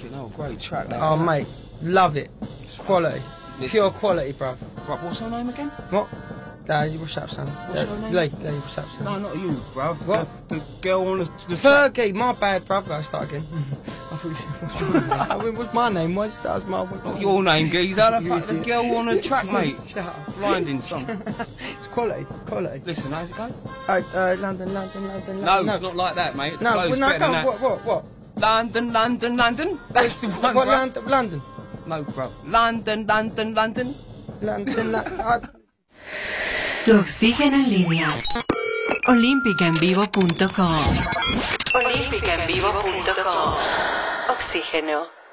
Fucking hell, great track there. Oh, mate, love it. Quality. Listen. Pure quality, bruv. Bruv, what's her name again? What? What's up, son? What's her name? Lee, what's up, son? No, not you, bruv. What? The girl on the track. Fergie, my bad, bruv. I start again. I thought you said, what's my name? I mean, what's my name? Why did you say that's my Not your name, geezer. The fuck the girl on the track, mate. Shut up. Blinding song. It's quality, quality. Listen, how's it go? London. No, it's not like that, mate. No, Flow's no, better than that. What? London. That's the one, What, bruv. London? No, bruv. London. London. Tu oxígeno en línea. Olímpicaenvivo.com. Olímpicaenvivo.com. Oxígeno.